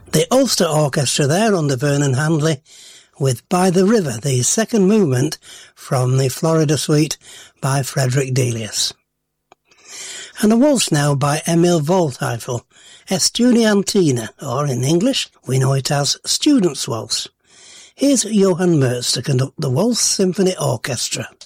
The Ulster Orchestra there under Vernon Handley with By the River, the second movement from the Florida Suite by Frederick Delius. And a waltz now by Emil Waldteufel, Estudiantina, or in English we know it as Students' Waltz. Here's Johann Merz to conduct the Waltz Symphony Orchestra.